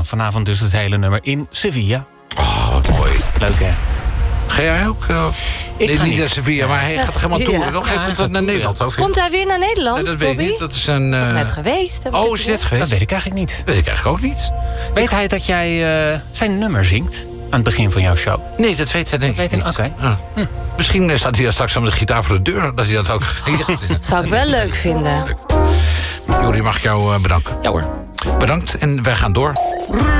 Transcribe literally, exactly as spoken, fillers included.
vanavond dus het hele nummer in Sevilla. Oh, wat mooi. Leuk, hè? Ga jij ook? Uh, Ik nee, ga niet niet. naar Sevilla, maar hij gaat helemaal Sevilla. toeren. Nog Ja, hij hij komt gaat naar toeren. Nederland. Of Komt hij weer naar Nederland, Nee, dat weet ik Bobby? niet. Dat is een... Is toch uh... net geweest? Heb ik Oh, het is net gezien? geweest? Dat weet ik eigenlijk niet. Weet ik eigenlijk ook niet. Weet hij dat jij uh, zijn nummer zingt aan het begin van jouw show? Nee, dat weet hij denk ik weet hij- niet. oké. Ah. Hm. Misschien uh, staat hij straks met de gitaar voor de deur. Dat hij dat ook... Zou ik wel leuk vinden. Jori, mag ik jou uh, bedanken? Ja hoor. Bedankt en wij gaan door.